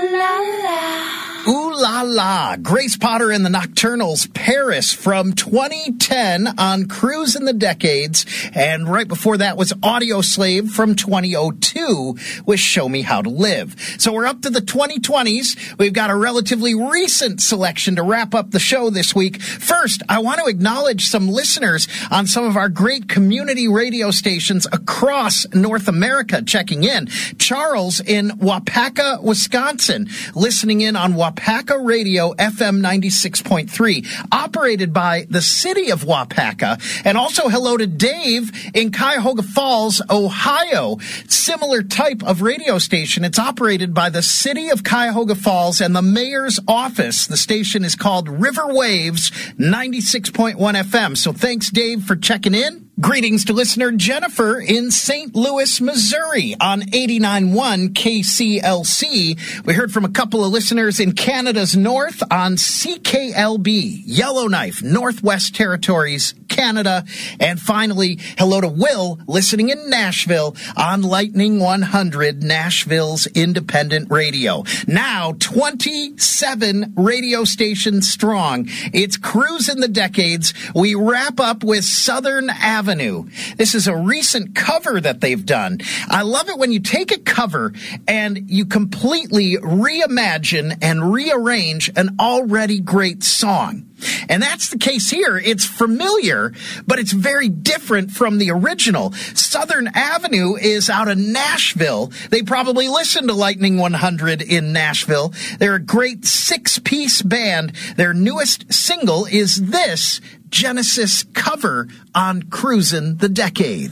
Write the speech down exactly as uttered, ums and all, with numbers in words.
la la. Ooh la la, Grace Potter and the Nocturnals, Paris from twenty ten on Cruise in the Decades. And right before that was Audio Slave from twenty oh two with Show Me How to Live. So we're up to the twenty twenties. We've got a relatively recent selection to wrap up the show this week. First, I want to acknowledge some listeners on some of our great community radio stations across North America checking in. Charles in Wapaka, Wisconsin, listening in on Wapaka Wapaka Radio F M ninety-six point three, operated by the city of Wapaka. And also hello to Dave in Cuyahoga Falls, Ohio. Similar type of radio station. It's operated by the city of Cuyahoga Falls and the mayor's office. The station is called River Waves ninety-six point one F M. So thanks, Dave, for checking in. Greetings to listener Jennifer in Saint Louis, Missouri on eighty-nine point one K C L C. We heard from a couple of listeners in Canada's north on C K L B, Yellowknife, Northwest Territories, Canada. And finally, hello to Will listening in Nashville on Lightning one hundred, Nashville's independent radio. Now, twenty-seven radio stations strong. It's Cruise in the Decades. We wrap up with Southern Avenue. Avenue. This is a recent cover that they've done. I love it when you take a cover and you completely reimagine and rearrange an already great song. And that's the case here. It's familiar, but it's very different from the original. Southern Avenue is out of Nashville. They probably listen to Lightning one hundred in Nashville. They're a great six-piece band. Their newest single is this Genesis cover on Cruisin' the Decades.